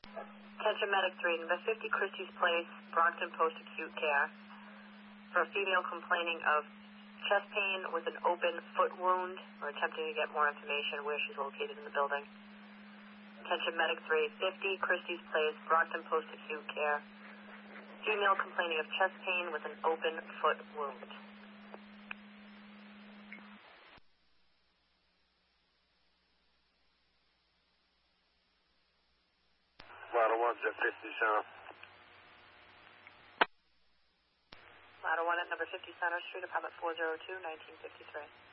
Attention Medic 3, number 50 Christie's Place, Brockton Post Acute Care. For a female complaining of chest pain with an open foot wound. We're attempting to get more information where she's located in the building. Attention Medic 3, 50 Christie's Place, Brockton Post Acute Care. Female complaining of chest pain with an open foot wound. Ladder 1's at 50 Center. Ladder 1 at number 50 Center Street, apartment 402, 1953.